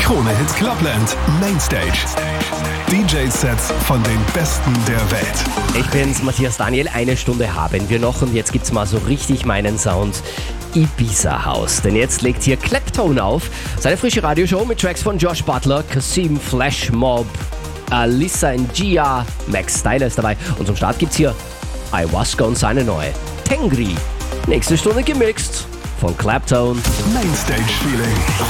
Krone Hits Clubland Mainstage. DJ-Sets von den Besten der Welt. Ich bin's, Matthias Daniel. Eine Stunde haben wir noch und jetzt gibt's mal so richtig meinen Sound. Ibiza House. Denn jetzt legt hier Claptone auf. Seine frische Radioshow mit Tracks von Josh Butler, Kasim, Flash Mob, Alyssa Gia, Max Styler ist dabei. Und zum Start gibt's hier Ayahuasca und seine neue Tengri. Nächste Stunde gemixt von Claptone. Mainstage Feeling.